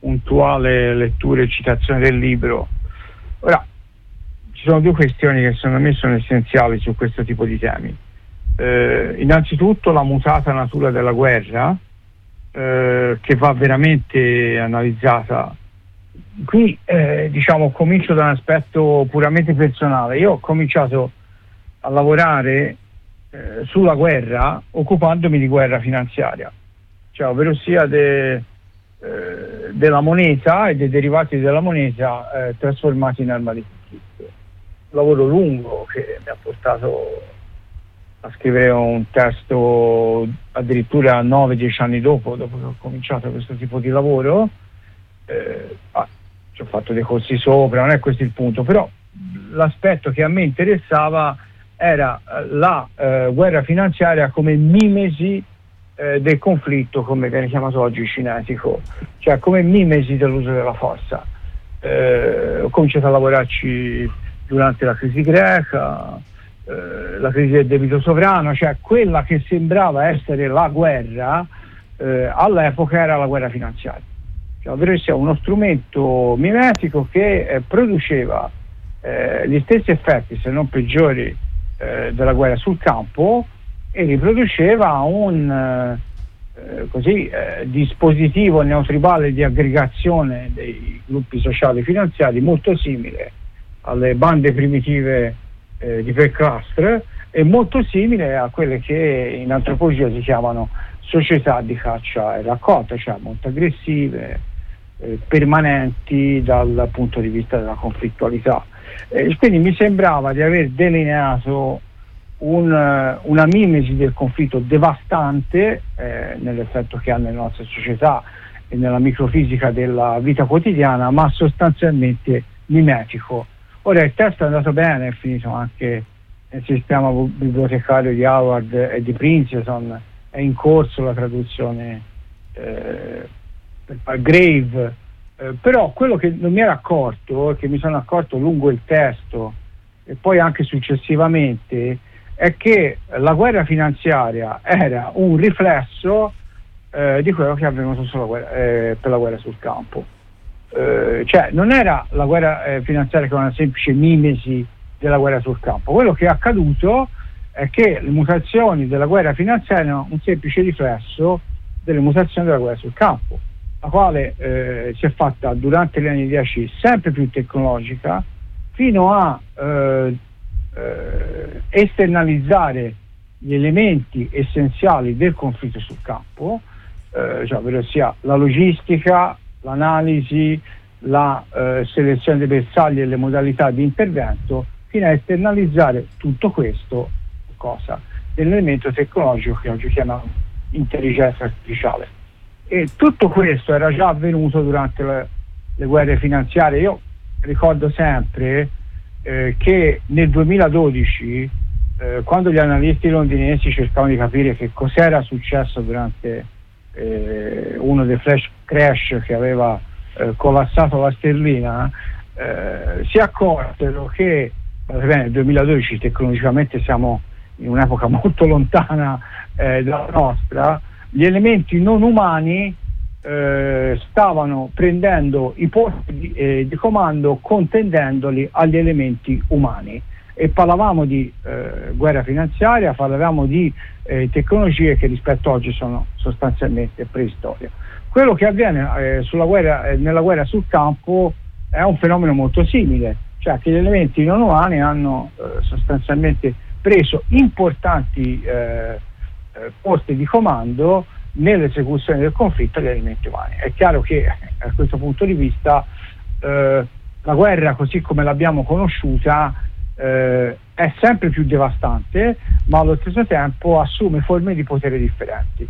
puntuale lettura e citazione del libro. Ora, ci sono due questioni che secondo me sono essenziali su questo tipo di temi. Innanzitutto la mutata natura della guerra, che va veramente analizzata. Qui comincio da un aspetto puramente personale. Io ho cominciato a lavorare sulla guerra occupandomi di guerra finanziaria, cioè ovvero sia della moneta e dei derivati della moneta trasformati in arma di conflitto. Un lavoro lungo che mi ha portato a scrivere un testo addirittura 9-10 anni dopo che ho cominciato questo tipo di lavoro. Ci ho fatto dei corsi sopra, non è questo il punto, però l'aspetto che a me interessava era la guerra finanziaria come mimesi del conflitto, come viene chiamato oggi cinetico, cioè come mimesi dell'uso della forza. Ho cominciato a lavorarci durante la crisi greca, la crisi del debito sovrano, cioè quella che sembrava essere la guerra all'epoca era la guerra finanziaria, cioè, ovvero sia uno strumento mimetico che produceva gli stessi effetti, se non peggiori, della guerra sul campo, e riproduceva un dispositivo neotribale di aggregazione dei gruppi sociali finanziari molto simile alle bande primitive di Peclastre e molto simile a quelle che in antropologia si chiamano società di caccia e raccolta, cioè molto aggressive, permanenti dal punto di vista della conflittualità. Quindi mi sembrava di aver delineato una mimesi del conflitto devastante nell'effetto che ha nelle nostre società e nella microfisica della vita quotidiana, ma sostanzialmente mimetico. Ora il testo è andato bene, è finito anche nel sistema bibliotecario di Howard e di Princeton, è in corso la traduzione per Palgrave, però quello che non mi ero accorto, che mi sono accorto lungo il testo e poi anche successivamente, è che la guerra finanziaria era un riflesso di quello che è avvenuto per la guerra sul campo. Cioè non era la guerra finanziaria che era una semplice mimesi della guerra sul campo. Quello che è accaduto è che le mutazioni della guerra finanziaria erano un semplice riflesso delle mutazioni della guerra sul campo, la quale si è fatta durante gli anni 10 sempre più tecnologica, fino a esternalizzare gli elementi essenziali del conflitto sul campo, cioè ovvero sia la logistica, l'analisi, la selezione dei bersagli e le modalità di intervento, fino a esternalizzare tutto questo nell'elemento tecnologico che oggi chiamiamo intelligenza artificiale. E tutto questo era già avvenuto durante le guerre finanziarie. Io ricordo sempre che nel 2012, quando gli analisti londinesi cercavano di capire che cos'era successo durante uno dei flash crash che aveva collassato la sterlina, si accorsero che nel 2012 tecnologicamente siamo in un'epoca molto lontana dalla nostra, gli elementi non umani stavano prendendo i posti di comando, contendendoli agli elementi umani, e parlavamo di guerra finanziaria, parlavamo di tecnologie che rispetto a oggi sono sostanzialmente preistoria. Quello che avviene nella guerra sul campo è un fenomeno molto simile, cioè che gli elementi non umani hanno sostanzialmente preso importanti posti di comando nell'esecuzione del conflitto agli elementi umani. È chiaro che da questo punto di vista la guerra così come l'abbiamo conosciuta è sempre più devastante, ma allo stesso tempo assume forme di potere differenti.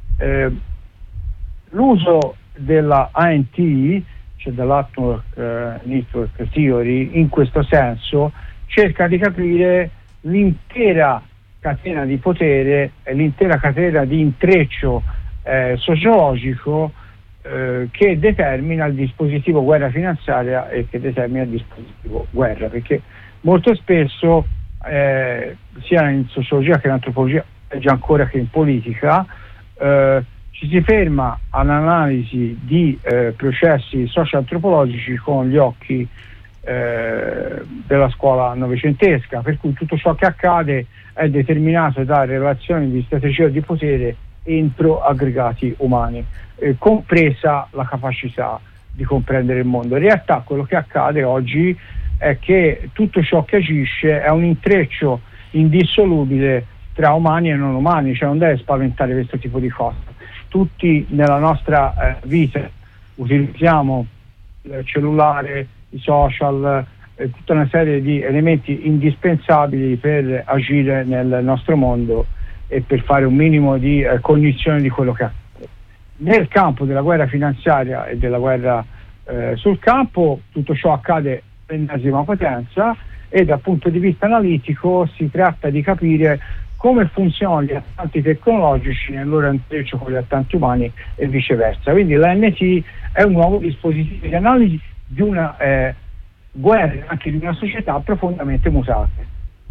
L'uso della ANT, cioè dell'Atwork Network Theory, in questo senso cerca di capire l'intera catena di potere e l'intera catena di intreccio sociologico che determina il dispositivo guerra finanziaria e che determina il dispositivo guerra, perché molto spesso sia in sociologia che in antropologia, già ancora che in politica, ci si ferma all'analisi di processi socio-antropologici con gli occhi della scuola novecentesca, per cui tutto ciò che accade è determinato da relazioni di strategia di potere entro aggregati umani, compresa la capacità di comprendere il mondo. In realtà quello che accade oggi è che tutto ciò che agisce è un intreccio indissolubile tra umani e non umani, cioè non deve spaventare questo tipo di cose. Tutti nella nostra vita utilizziamo il cellulare, i social, tutta una serie di elementi indispensabili per agire nel nostro mondo e per fare un minimo di cognizione di quello che accade. Nel campo della guerra finanziaria e della guerra sul campo, tutto ciò accade all'ennesima potenza, e dal punto di vista analitico si tratta di capire come funzionano gli attanti tecnologici nel loro intreccio con gli attanti umani e viceversa. Quindi l'ANT è un nuovo dispositivo di analisi di una guerra, anche di una società profondamente mutate.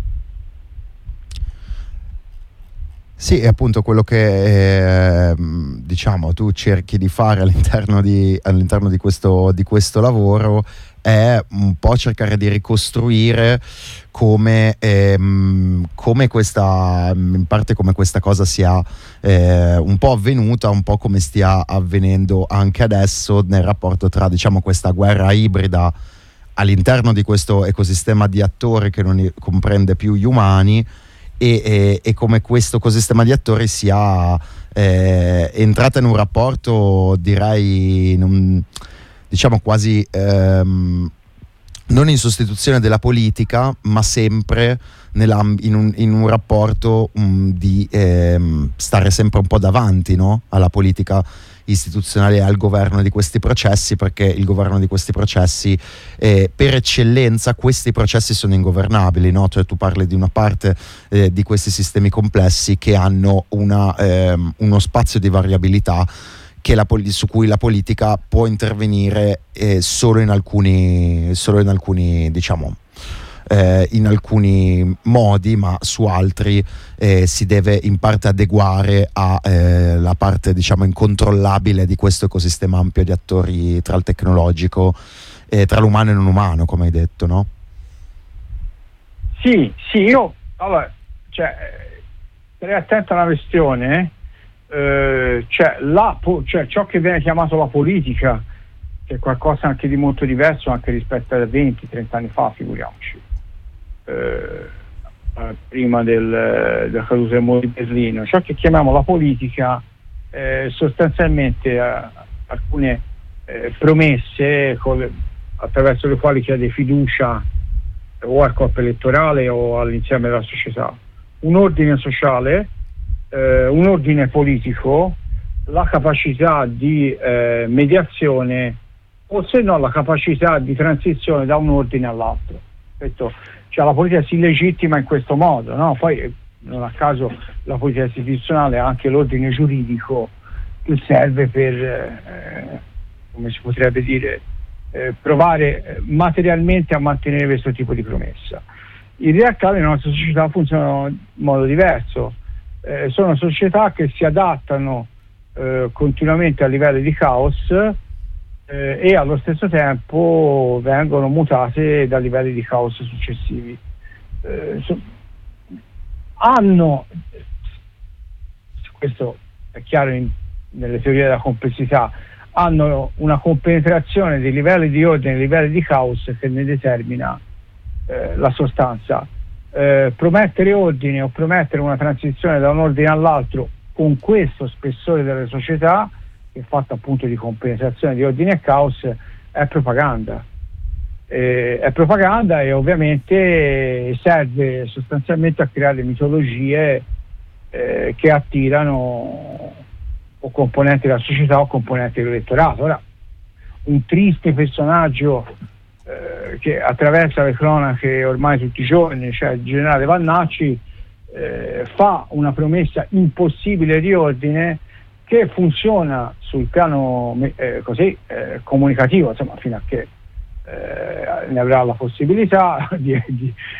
Sì, è appunto quello che diciamo tu cerchi di fare all'interno di questo lavoro, è un po' cercare di ricostruire come questa, in parte come questa cosa sia un po' avvenuta, un po' come stia avvenendo anche adesso nel rapporto tra, diciamo, questa guerra ibrida all'interno di questo ecosistema di attori che non comprende più gli umani, e come questo ecosistema di attori sia entrata in un rapporto, direi, diciamo quasi non in sostituzione della politica, ma sempre in un rapporto di stare sempre un po' davanti, no? Alla politica istituzionale e al governo di questi processi, perché il governo di questi processi, per eccellenza, questi processi sono ingovernabili, no? Cioè tu parli di una parte di questi sistemi complessi che hanno uno spazio di variabilità su cui la politica può intervenire solo in alcuni diciamo in alcuni modi, ma su altri si deve in parte adeguare a la parte, diciamo, incontrollabile di questo ecosistema ampio di attori tra il tecnologico, tra l'umano e non umano, come hai detto, no? Sì, io allora, sarei attento a una questione. Cioè ciò che viene chiamato la politica, che è qualcosa anche di molto diverso anche rispetto a 20-30 anni fa, figuriamoci, prima della caduta del muro di Berlino. Ciò che chiamiamo la politica sostanzialmente alcune promesse attraverso le quali chiede fiducia o al corpo elettorale o all'insieme della società, un ordine sociale, un ordine politico, la capacità di mediazione, o se no la capacità di transizione da un ordine all'altro. Cioè la politica si legittima in questo modo, no? Poi non a caso la politica istituzionale ha anche l'ordine giuridico che serve per come si potrebbe dire, provare materialmente a mantenere questo tipo di promessa. In realtà le nostre società funzionano in modo diverso. Sono società che si adattano continuamente a livelli di caos e allo stesso tempo vengono mutate da livelli di caos successivi. Questo è chiaro nelle teorie della complessità, hanno una compenetrazione dei livelli di ordine e dei livelli di caos che ne determina la sostanza. Promettere ordine o promettere una transizione da un ordine all'altro con questo spessore delle società, che è fatta appunto di compenetrazione di ordine e caos, è propaganda. È propaganda e ovviamente serve sostanzialmente a creare mitologie che attirano o componenti della società o componenti dell'elettorato. Ora, un triste personaggio che attraversa le cronache ormai tutti i giorni, cioè il generale Vannacci, fa una promessa impossibile di ordine che funziona sul piano comunicativo, insomma, fino a che ne avrà la possibilità di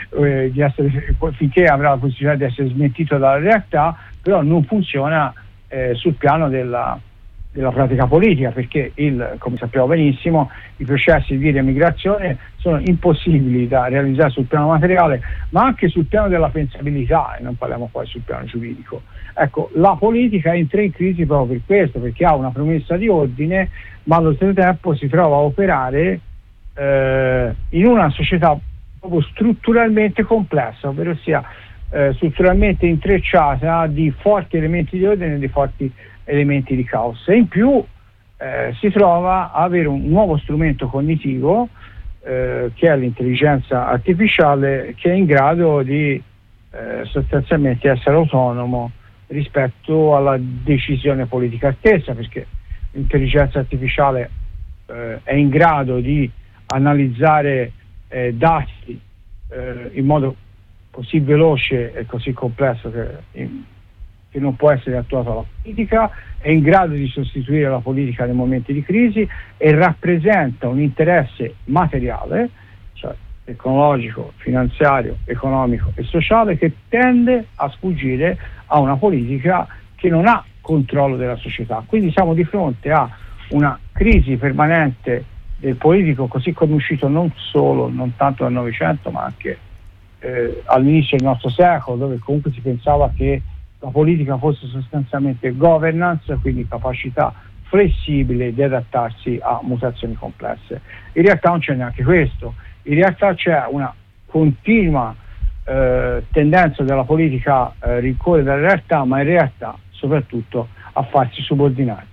essere, finché avrà la possibilità di essere smentito dalla realtà, però non funziona sul piano della pratica politica, perché come sappiamo benissimo, i processi di riemigrazione sono impossibili da realizzare sul piano materiale, ma anche sul piano della pensabilità, e non parliamo poi sul piano giuridico. Ecco, la politica entra in crisi proprio per questo, perché ha una promessa di ordine, ma allo stesso tempo si trova a operare in una società proprio strutturalmente complessa, ovvero sia strutturalmente intrecciata di forti elementi di ordine e di forti elementi di caos, e in più si trova a avere un nuovo strumento cognitivo che è l'intelligenza artificiale, che è in grado di sostanzialmente essere autonomo rispetto alla decisione politica stessa, perché l'intelligenza artificiale è in grado di analizzare dati in modo così veloce e così complesso che non può essere attuato alla politica, è in grado di sostituire la politica nei momenti di crisi e rappresenta un interesse materiale, cioè tecnologico, finanziario, economico e sociale, che tende a sfuggire a una politica che non ha controllo della società. Quindi siamo di fronte a una crisi permanente del politico, così come uscito non tanto dal Novecento, ma anche all'inizio del nostro secolo, dove comunque si pensava che la politica fosse sostanzialmente governance, quindi capacità flessibile di adattarsi a mutazioni complesse. In realtà non c'è neanche questo, in realtà c'è una continua tendenza della politica a rincorrere dalla realtà, ma in realtà soprattutto a farsi subordinare.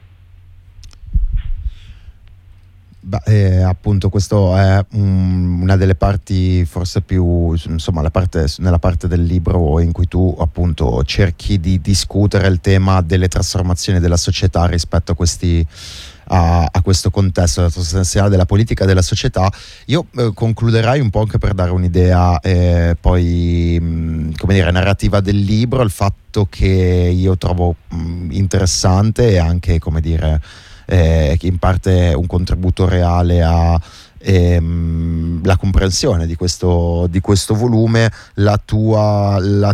Appunto questo è una delle parti forse più, insomma, nella parte del libro in cui tu appunto cerchi di discutere il tema delle trasformazioni della società rispetto a questo contesto sostanziale della politica e della società. Io concluderei un po' anche per dare un'idea poi come dire narrativa del libro, il fatto che io trovo interessante e anche, come dire, che in parte un contributo reale a la comprensione di questo volume, il tuo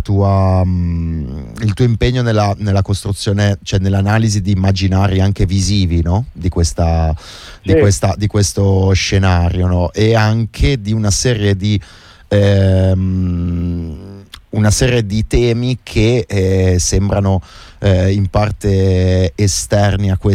impegno nella costruzione, cioè nell'analisi di immaginari anche visivi, no? di questo scenario, no? E anche di una serie di temi che sembrano in parte esterni a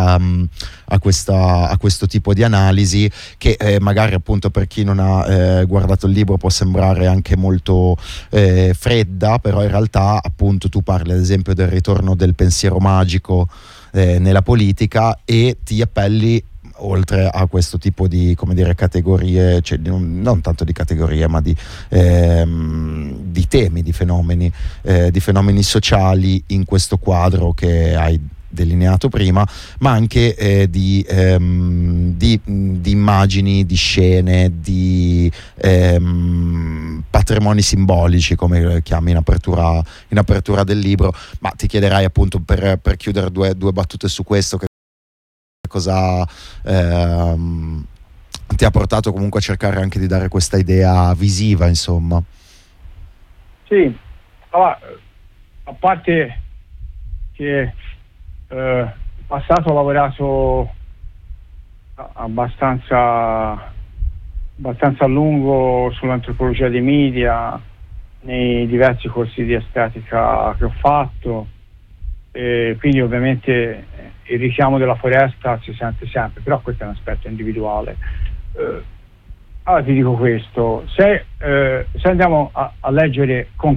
questo tipo di analisi, che magari appunto per chi non ha guardato il libro può sembrare anche molto fredda, però in realtà appunto tu parli ad esempio del ritorno del pensiero magico nella politica, e ti appelli oltre a questo tipo di, come dire, categorie, cioè non tanto di categorie, ma di temi, di fenomeni sociali in questo quadro che hai delineato prima, ma anche di immagini, di scene, di patrimoni simbolici, come chiami in apertura del libro. Ma ti chiederai appunto, per chiudere due battute su questo, che cosa ti ha portato comunque a cercare anche di dare questa idea visiva, insomma. Sì, allora, a parte che in passato ho lavorato abbastanza a lungo sull'antropologia dei media nei diversi corsi di estetica che ho fatto, e quindi ovviamente il richiamo della foresta si sente sempre, però questo è un aspetto individuale. Allora ti dico questo, se andiamo a leggere con